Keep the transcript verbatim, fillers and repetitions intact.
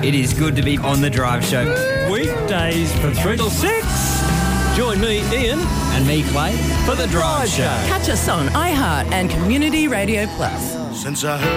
It is good to be on The Drive Show. Weekdays from three till six. Join me, Ian. And me, Clay, for The Drive Show. Catch us on iHeart and Community Radio Plus. Since I heard